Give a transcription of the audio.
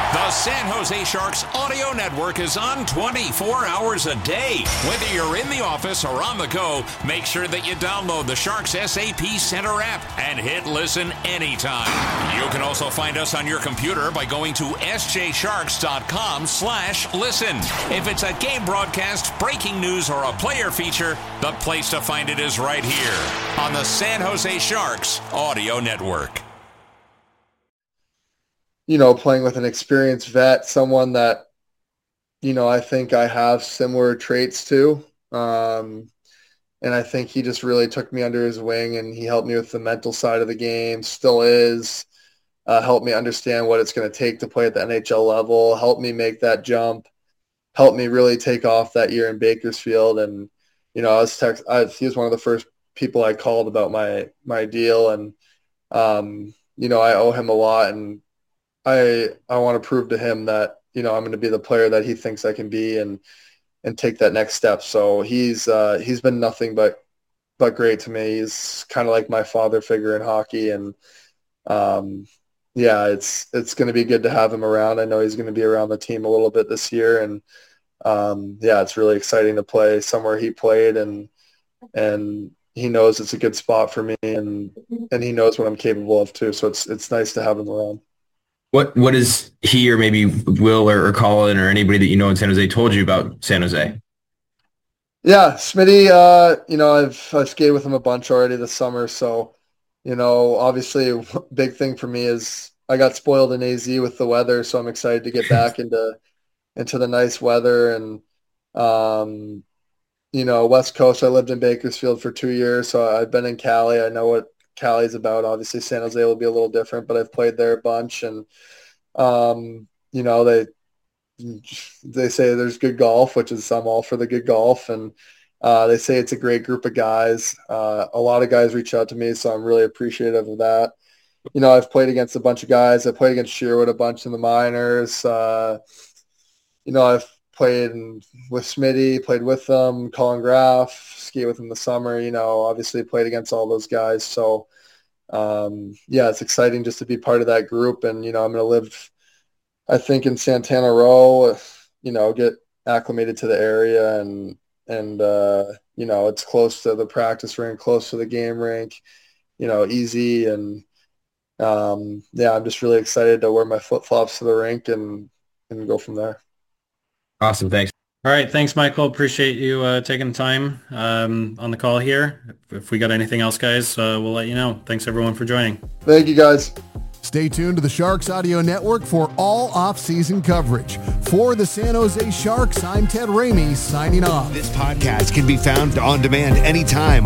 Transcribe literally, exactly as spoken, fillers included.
The San Jose Sharks audio network is on twenty-four hours a day. Whether you're in the office or on the go, make sure that you download the Sharks S A P Center app and hit listen anytime. You can also find us on your computer by going to s j sharks dot com slash listen. If it's a game broadcast, breaking news, or a player feature, the place to find it is right here on the San Jose Sharks audio network. You know, playing with an experienced vet, someone that, you know, I think I have similar traits to. Um, and I think he just really took me under his wing and he helped me with the mental side of the game, still is, uh, helped me understand what it's going to take to play at the N H L level, helped me make that jump, helped me really take off that year in Bakersfield. And, you know, I was text, I, he was one of the first people I called about my, my deal. And, um, you know, I owe him a lot, and I I want to prove to him that, you know, I'm going to be the player that he thinks I can be and and take that next step. So he's uh, he's been nothing but but great to me. He's kind of like my father figure in hockey, and um, yeah, it's it's going to be good to have him around. I know he's going to be around the team a little bit this year, and um, yeah, it's really exciting to play somewhere he played, and and he knows it's a good spot for me, and and he knows what I'm capable of too. So it's it's nice to have him around. What what is he, or maybe Will or, or Colin or anybody that you know in San Jose told you about San Jose? Yeah, Smitty, uh, you know, I've I've skated with him a bunch already this summer. So, you know, obviously a big thing for me is I got spoiled in A Z with the weather, so I'm excited to get back into into the nice weather. And um, you know, West Coast, I lived in Bakersfield for two years, so I've been in Cali. I know what Cali's about. Obviously San Jose will be a little different, but I've played there a bunch, and um you know, they they say there's good golf, which is I'm all for the good golf, and uh they say it's a great group of guys. Uh a lot of guys reach out to me, so I'm really appreciative of that. You know, I've played against a bunch of guys. I played against Sherwood a bunch in the minors. Uh you know, I've played with Smitty, played with them, Colin Graff, ski with him the summer, you know, obviously played against all those guys. So, um, yeah, it's exciting just to be part of that group. And, you know, I'm going to live, I think, in Santana Row, you know, get acclimated to the area, and, and uh, you know, it's close to the practice rink, close to the game rink, you know, easy. And, um, yeah, I'm just really excited to wear my flip-flops to the rink and, and go from there. Awesome. Thanks. All right. Thanks, Michael. Appreciate you uh, taking the time um, on the call here. If, if we got anything else, guys, uh, we'll let you know. Thanks, everyone, for joining. Thank you, guys. Stay tuned to the Sharks Audio Network for all off-season coverage. For the San Jose Sharks, I'm Ted Ramey, signing off. This podcast can be found on demand anytime